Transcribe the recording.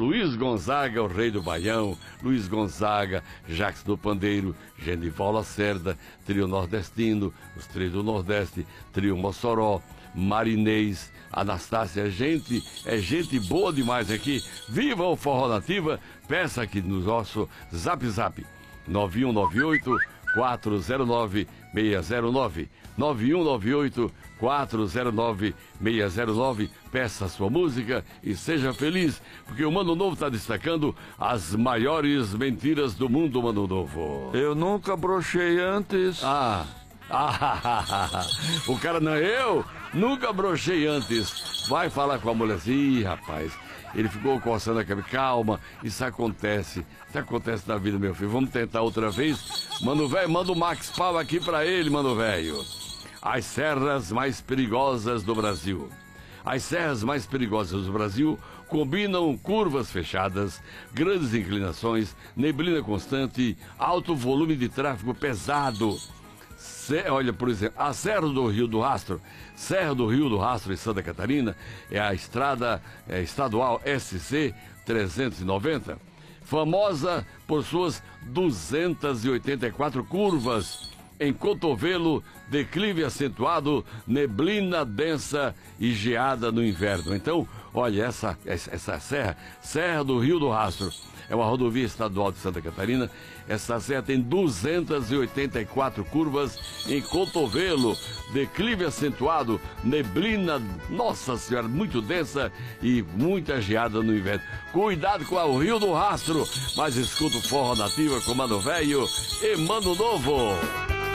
Luiz Gonzaga, o rei do Baião, Luiz Gonzaga, Jacques do Pandeiro, Genival Lacerda, Trio Nordestino, os Trios do Nordeste, Trio Mossoró, Marinês, Anastácia, é gente boa demais aqui. Viva o Forró Nativa, peça aqui no nosso Zap Zap, 9198-409-609, 9198-409-609, peça a sua música e seja feliz, porque o Mano Novo está destacando as maiores mentiras do mundo, Mano Novo. Eu nunca brochei antes. O cara não é eu? Nunca brochei antes. Vai falar com a mulher assim, ih, rapaz, ele ficou coçando a cabeça. Calma, isso acontece na vida, meu filho. Vamos tentar outra vez. Mano velho, manda o Max Pau aqui pra ele, mano velho. As serras mais perigosas do Brasil. As serras mais perigosas do Brasil combinam curvas fechadas, grandes inclinações, neblina constante, alto volume de tráfego pesado. Olha, por exemplo, a Serra do Rio do Rastro, em Santa Catarina, é a estrada estadual SC 390, famosa por suas 284 curvas, em cotovelo, declive acentuado, neblina densa e geada no inverno. Então, olha, essa Serra do Rio do Rastro, é uma rodovia estadual de Santa Catarina. Essa serra tem 284 curvas em cotovelo, declive acentuado, neblina, nossa senhora, muito densa e muita geada no inverno. Cuidado com o Rio do Rastro, mas escuta o Forró Nativa com Mano Velho e Mano Novo.